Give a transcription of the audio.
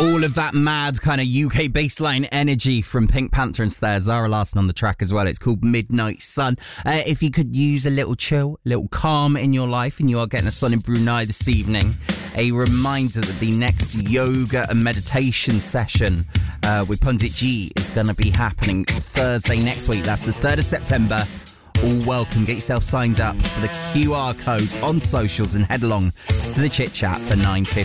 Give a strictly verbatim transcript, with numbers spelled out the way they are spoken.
All of that mad kind of U K baseline energy from Pink Panther and there. Zara Larsson on the track as well. It's called Midnight Sun. Uh, if you could use a little chill, a little calm in your life and you are getting a sun in Brunei this evening, a reminder that the next yoga and meditation session uh, with Pundit G is going to be happening Thursday next week. That's the third of September. All welcome. Get yourself signed up for the Q R code on socials and head along to the Chit Chat for nine fifty.